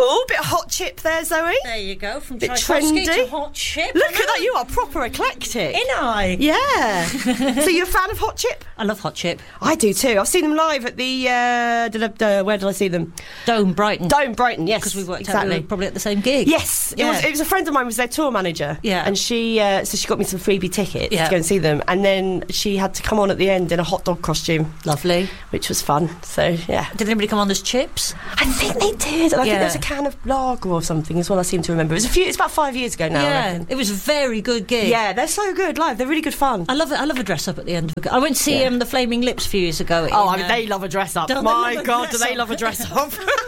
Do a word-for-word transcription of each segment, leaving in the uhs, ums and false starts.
cool. Bit of hot chip there, Zoe. There you go. From Bit Tchaikovsky trendy. to hot chip. Look at that. You are proper eclectic. Ain't I? Yeah. So you're a fan of hot chip? I love hot chip. I do too. I've seen them live at the... Uh, da, da, da, where did I see them? Dome, Brighton. Dome, Brighton, yes. Because we worked exactly. out we were probably at the same gig. Yes. Yeah. It, was, it was a friend of mine was their tour manager. Yeah. And she... Uh, so she got me some freebie tickets Yeah. to go and see them. And then she had to come on at the end in a hot dog costume. Lovely. Which was fun. So, yeah. Did anybody come on as chips? I think they did. And I Yeah. think there was a can of lager or something as well, I seem to remember. It was a few... It's about five years ago now, I yeah. reckon. It was a very good gig. Yeah, they're so good live. They're really good fun. I love it. I love a dress up at the end of a gig. I went to see Yeah. um, the Flaming Lips a few years ago. Oh, in, I mean, um, they love a dress up. Don't they My love a God, do dress they up? love a dress up?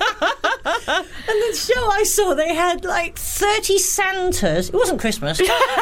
And the show I saw, they had like thirty Santas. It wasn't Christmas.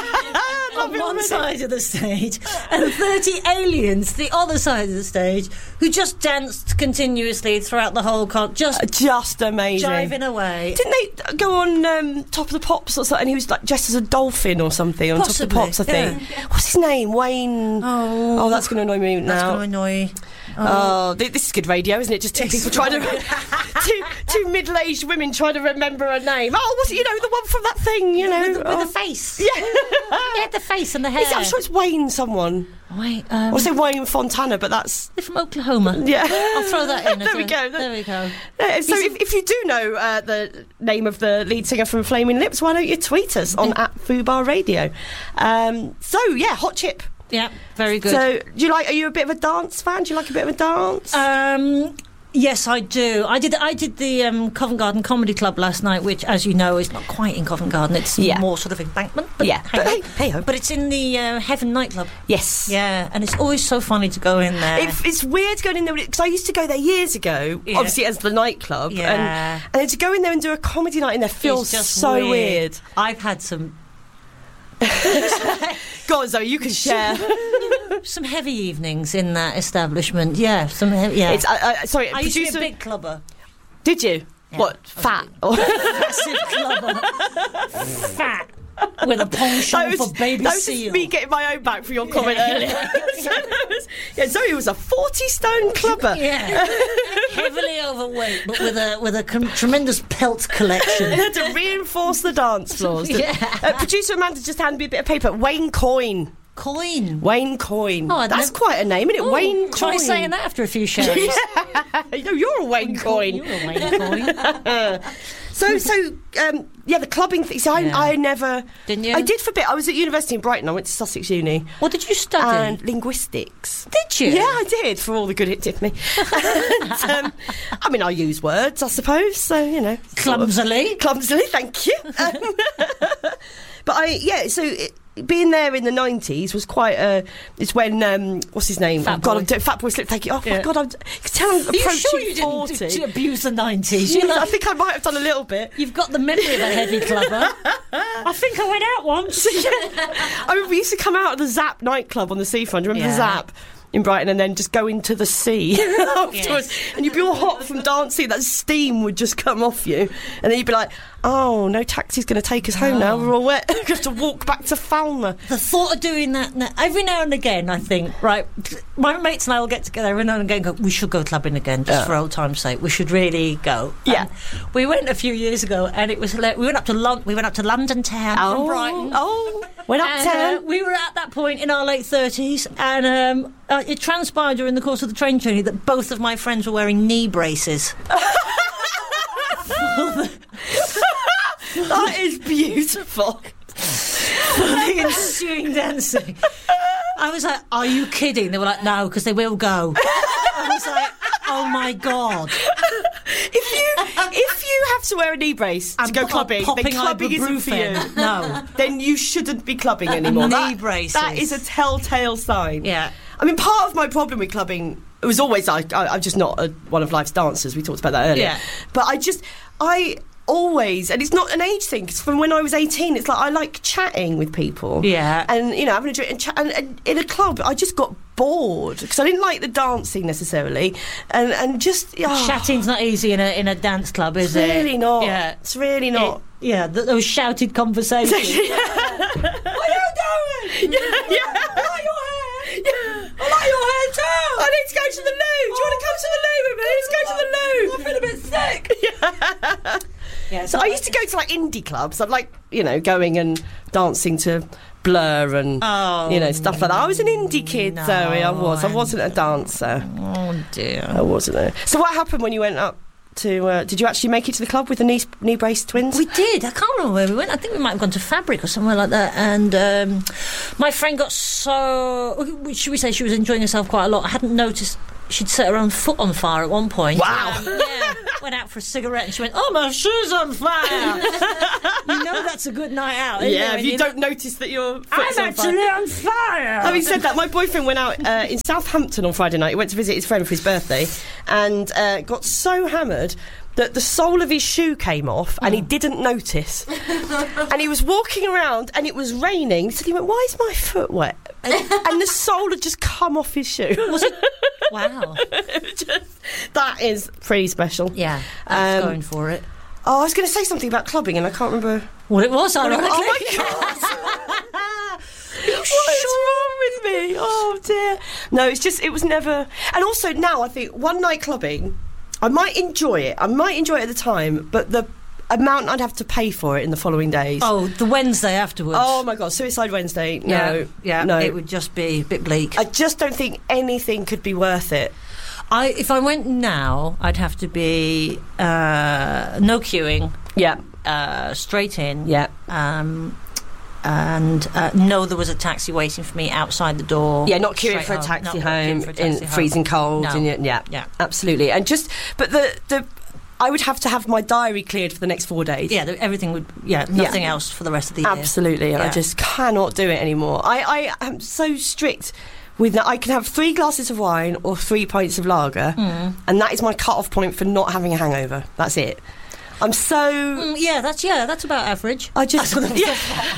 on it one already. side of the stage, and thirty aliens the other side of the stage, who just danced continuously throughout the whole con. Just Just amazing. jiving away. Didn't they go on um, Top of the Pops or something? And he was like dressed as a dolphin or something on Possibly, Top of the Pops, I think. What's his name? Wayne. Oh, Oh, that's going to annoy me that's now. going to annoy. Oh, th- this is good radio, isn't it? Just two people trying to... two, two middle-aged women trying to remember a name. Oh, was it, you know, the one from that thing, you know? With, the, oh. with the face. Yeah. Yeah, the face and the hair. Is it- I'm sure it's Wayne someone. Wait, I um, was saying Wayne Fontana, but that's... they're from Oklahoma. Yeah. I'll throw that in. as There we a- go. There we go. Yeah, so if, if you do know uh, the name of the lead singer from Flaming Lips, why don't you tweet us on at Fubar Radio? Um, so, yeah, hot chip. Yeah, very good. So, do you like? Are you a bit of a dance fan? Do you like a bit of a dance? Um, yes, I do. I did. I did the um, Covent Garden Comedy Club last night, which, as you know, is not quite in Covent Garden. It's Yeah. more sort of embankment. But Yeah, hey, but hey, hey- hey-ho. But it's in the uh, Heaven nightclub. Yes. Yeah, and it's always so funny to go in there. It, it's weird going in there because I used to go there years ago, Yeah. obviously as the nightclub, Yeah. and and then to go in there and do a comedy night in there feels It's just so weird. weird. I've had some Go on, Zoe, you can share. some heavy evenings in that establishment. Yeah, some heavy, yeah. It's uh, uh, sorry, I used to be a producer. big clubber. Did you? Yeah. What fat? Or- Massive clubber. Fat. With a penchant That was, for baby that was seal. just me getting my own back for your comment earlier. So that was- yeah, Zoe was a forty stone clubber. Yeah, heavily overweight, but with a with a com- tremendous pelt collection. To reinforce the dance floors. Yeah. Uh, producer Amanda just handed me a bit of paper. Wayne Coyne. Coin. Wayne Coyne. Oh, I'd That's never- quite a name, isn't it? Oh, Wayne Coyne. try saying that after a few shows. You know, you're a Wayne Coyne. You're a Wayne Coyne. So, so um, yeah, the clubbing thing. So I, Yeah. I never. Didn't you? I did for a bit. I was at university in Brighton. I went to Sussex Uni. What did you study? And linguistics. Did you? Yeah, I did, for all the good it did me. And, um, I mean, I use words, I suppose, so, you know. sort of- Clumsily. Clumsily, thank you. Um, but I, yeah, so it, being there in the nineties was quite a... It's when, um, what's his name? Fat oh, God, Boy. I'm doing Fat Boy Slip, thank you. Oh, Yeah. my God, I'm, you can tell I'm Are you approaching sure you forty. didn't d- abuse the nineties? Yeah, You know, I think I might have done a little bit. you've got the memory of a heavy clubber. I think I went out once. I mean, we used to come out of the Zap nightclub on the seafront. Do you remember the Yeah. Zap in Brighton, and then just go into the sea afterwards? And you'd be all hot from dancing. That steam would just come off you, and then you'd be like, "Oh, no taxi's going to take us home now. We're all wet. We have to walk back to Falmer." The thought of doing that now, every now and again, I think, right, my mates and I will get together every now and again and go, we should go clubbing again, just Yeah. for old time's sake. We should really go. Yeah. And we went a few years ago, and it was hilarious. We went up to Lon- we went up to London town from Brighton. oh, went up And, uh, town. we were at that point in our late thirties, and um, uh, it transpired during the course of the train journey that both of my friends were wearing knee braces. That is beautiful. The ensuing dancing. I was like, are you kidding? They were like, no, because they will go. I was like, oh my God. If you if you have to wear a knee brace to And go pop- clubbing, popping then clubbing isn't for you. ibuprofen. No. Then you shouldn't be clubbing anymore. Knee that, braces. That is a telltale sign. Yeah. I mean, part of my problem with clubbing it was always I, I, I'm just not a, one of life's dancers. We talked about that earlier. Yeah. But I just I always, and it's not an age thing. Because from when I was eighteen, it's like I like chatting with people. Yeah. And you know, having a drink and, chat, and, and in a club, I just got bored because I didn't like the dancing necessarily, and and just oh, Chatting's not easy in a in a dance club, is It's it? really not. Yeah. It's really not. It- yeah, th- those shouted conversations. What are you doing? Yeah, yeah. I like your hair. Yeah. I like your hair too. I need to go to the loo. Do you want to come to the loo with me? Let's go to the loo. I feel a bit sick. Yeah. Yeah, so I used to go to like indie clubs. I'd like, you know, going and dancing to Blur and Oh, you know, stuff like that. I was an indie kid, no, Zoe. I was. I I'm- wasn't a dancer. Oh dear. I wasn't. A... So what happened when you went up to? Uh, did you actually make it to the club with the knee knee brace twins? We did. I can't remember where we went. I think we might have gone to Fabric or somewhere like that. And um, my friend got so... Should we say she was enjoying herself quite a lot? I hadn't noticed she'd set her own foot on fire at one point. Wow. Um, yeah. Went out for a cigarette and she went, oh, my shoe's on fire. You know that's a good night out, isn't Yeah, it? if you don't notice that your foot's I'm on fire. actually on fire. Having said that, my boyfriend went out uh, in Southampton on Friday night. He went to visit his friend for his birthday and uh, got so hammered that the sole of his shoe came off and he didn't notice. And he was walking around and it was raining. So he went, why is my foot wet? And, and the sole had just come off his shoe. Was it? Wow. Just, that is pretty special. Yeah, I was Um, going for it. Oh, I was going to say something about clubbing and I can't remember. What it was, ironically. Oh my God! What's wrong with me? Oh dear. No, it's just, it was never. And also now I think one night clubbing, I might enjoy it. I might enjoy it at the time, but the amount I'd have to pay for it in the following days. Oh, the Wednesday afterwards. Oh my God, Suicide Wednesday. No, yeah, yeah, no. it would just be a bit bleak. I just don't think anything could be worth it. I, if I went now, I'd have to be uh, no queuing, Yeah, uh, straight in, yeah. um, and uh, no, there was a taxi waiting for me outside the door. Yeah, not queuing straight for a home. taxi Not queuing home for a taxi in home. freezing cold. No. And yeah, Yeah. absolutely. And just, but the the, I would have to have my diary cleared for the next four days. Yeah, the, everything would. Yeah, nothing else for the rest of the year. Absolutely, and I Yeah. just cannot do it anymore. I, I am so strict with that. I can have three glasses of wine or three pints of lager, Mm. and that is my cut-off point for not having a hangover. That's it. I'm so... Mm, yeah, that's yeah, that's about average. I just... yeah.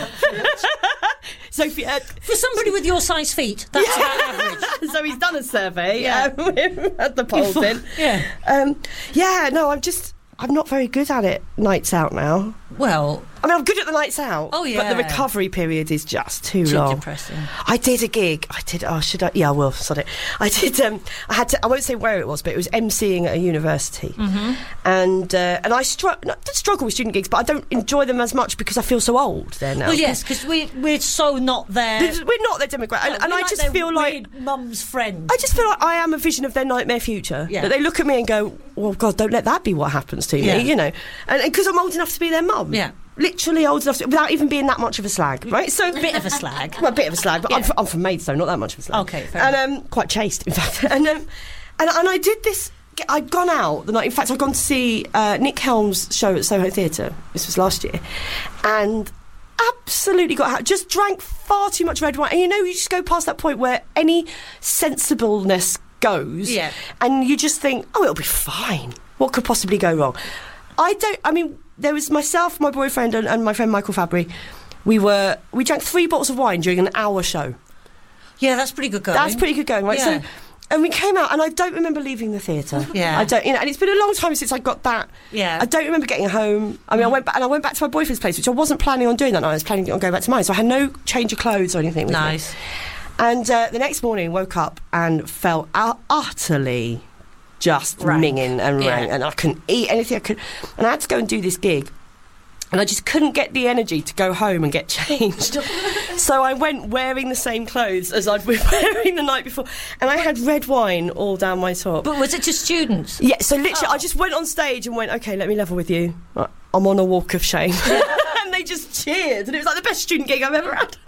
Sophie, uh, For somebody with your size feet, that's about average. so he's done a survey Yeah. um, at the polls in. Yeah. Um, yeah, no, I'm just... I'm not very good at it nights out now. Well, I mean, I'm good at the nights out. Oh, But yeah. the recovery period is just too, too long. depressing. I did a gig. I did. Oh, should I? Yeah, I will. Sod it. I did. Um, I had to. I won't say where it was, but it was emceeing at a university, Mm-hmm. and uh, and I str- no, I did struggle with student gigs, but I don't enjoy them as much because I feel so old there now. Well, yes, because we we're so not there. There's- we're not their demographic, and, No, and we're I like just their feel like. weird mum's friend. I just feel like I am a vision of their nightmare future. Yeah. That they look at me and go, "Well, God, don't let that be what happens to me," Yeah. you know, and because I'm old enough to be their mum. Yeah. Literally old enough to, without even being that much of a slag, right? So Bit of a slag. Well, a bit of a slag, but I'm, Yeah. f- I'm from Maidstone, not that much of a slag. Okay, fair and um, quite chaste, in fact. and, um, and and I did this. I'd gone out the night. In fact, I'd gone to see uh, Nick Helm's show at Soho Theatre. This was last year, and absolutely got out. Just drank far too much red wine, and you know, you just go past that point where any sensibleness goes, Yeah. and you just think, oh, it'll be fine. What could possibly go wrong? I don't. I mean, there was myself, my boyfriend, and, and my friend Michael Fabry. We were we drank three bottles of wine during an hour show. Yeah, that's pretty good going. That's pretty good going, right? Yeah. So, and we came out, and I don't remember leaving the theatre. Yeah. I don't. You know, and it's been a long time since I got that. Yeah. I don't remember getting home. I mean, I went back, and I went back to my boyfriend's place, which I wasn't planning on doing that night. I was planning on going back to mine, so I had no change of clothes or anything. With Nice. Me. And uh, the next morning, woke up and felt ut- utterly just Rank. minging and Yeah. rank, and I couldn't eat anything. I could, and I had to go and do this gig. And I just couldn't get the energy to go home and get changed. So I went wearing the same clothes as I'd been wearing the night before. And I had red wine all down my top. But was it just students? Yeah, so literally Oh. I just went on stage and went, OK, let me level with you. Right, I'm on a walk of shame. And they just cheered. And it was like the best student gig I've ever had.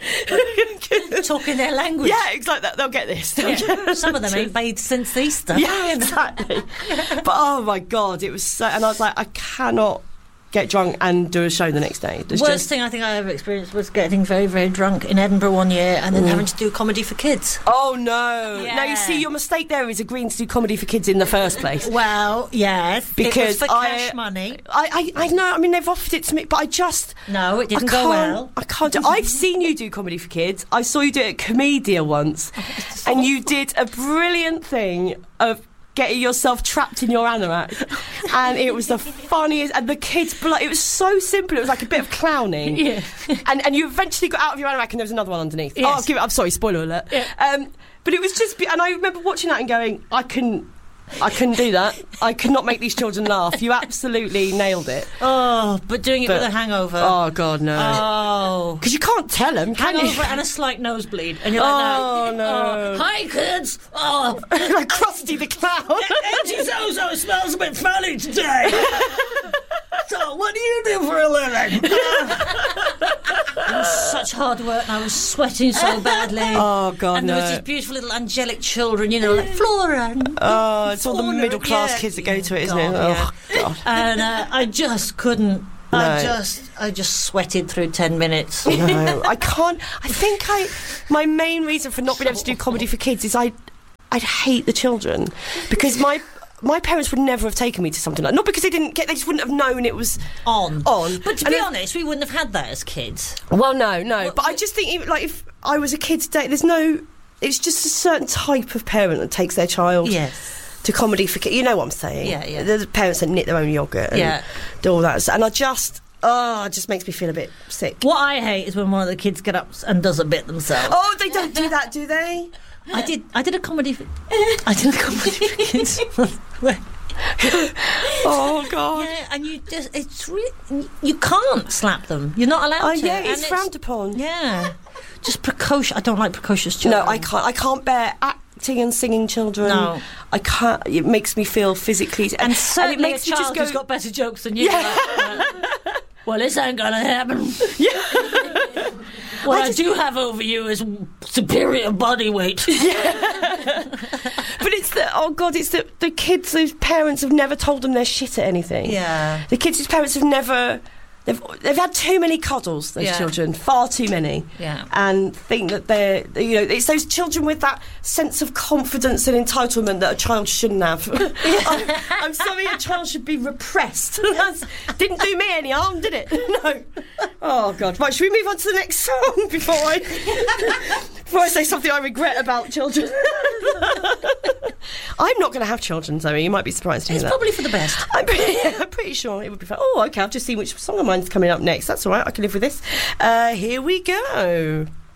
Talking their language. Yeah, it's like that. They'll get this. They'll Yeah. get Some of them ain't bathed since Easter. Yeah, exactly. But oh my God, it was so... And I was like, I cannot get drunk and do a show the next day. There's Worst just... thing I think I ever experienced was getting very, very drunk in Edinburgh one year and then having to do comedy for kids. Oh no! Yeah. Now you see, your mistake there is agreeing to do comedy for kids in the first place. Well, yes, Because it was for I- cash money. I, I, I know. I mean, they've offered it to me, but I just No, it I didn't can't. go well. I can't. Do, I've seen you do comedy for kids. I saw you do it at Comedia once, and you did a brilliant thing of getting yourself trapped in your anorak, and it was the funniest. And the kids, blo- it was so simple. It was like a bit of clowning. Yeah. and and you eventually got out of your anorak, and there was another one underneath. Yes. Oh, give it. I'm sorry, spoiler alert. Yeah. Um, but it was just, be- and I remember watching that and going, I couldn't I couldn't do that. I could not make these children laugh. You absolutely nailed it. Oh, but doing it But- with a hangover. Oh, God, no. Oh. Because you can't tell them, can Hangover you? and a slight nosebleed. And you're like, Oh, that. no. Oh, hi, kids. Oh, Like Krusty the Clown. Auntie Zozo smells a bit funny today. So, what do you do for a living? It was such hard work and I was sweating so badly. Oh, God, And no. there was these beautiful little angelic children, you know, like Flora and... Oh, it's all the Fauna, middle-class yeah. kids that go to it, isn't God, it? yeah. Oh, God. And uh, I just couldn't... I No. just, I just sweated through ten minutes. No, I can't. I think I. My main reason for not being able to do comedy for kids is I, I'd hate the children because my my parents would never have taken me to something like. Not because they didn't get. They just wouldn't have known it was On. on. But to And be if- honest, we wouldn't have had that as kids. Well, no, no. What- but I just think, even, like, if I was a kid today, there's no. It's just a certain type of parent that takes their child Yes. to comedy for kids. You know what I'm saying? Yeah, yeah. There's parents that knit their own yogurt and Yeah. do all that. And I just. Oh, it just makes me feel a bit sick. What I hate is when one of the kids get up and does a bit themselves. Oh, they don't do that, do they? I did. I did a comedy. For, I did a comedy for kids. Where- Oh, God. yeah, and you just—it's really you can't slap them. You're not allowed Oh, to. yeah, and it's frowned upon. Yeah, just precocious. I don't like precocious children. No, I can't. I can't bear acting and singing children. No. I can't. It makes me feel physically, And certainly it makes a you child just go. who's got better jokes than you. Yeah. Like, uh, well, this ain't gonna happen. Yeah. What I I, just- do have over you is superior body weight. But it's the oh god, it's the the kids whose parents have never told them they're shit at anything. Yeah. The kids whose parents have never. They've, they've had too many cuddles, those Yeah. children, far too many, Yeah. and think that they're, you know, it's those children with that sense of confidence and entitlement that a child shouldn't have. I'm, I'm sorry, a child should be repressed. That's, didn't do me any harm, did it? No. Oh God. Right, should we move on to the next song before I before I say something I regret about children? I'm not going to have children, Zoe. You might be surprised to hear It's that. probably for the best. I'm pretty, I'm pretty sure it would be fun. Oh, okay, I've just seen which song of mine's coming up next. That's all right, I can live with this. Uh, here we go.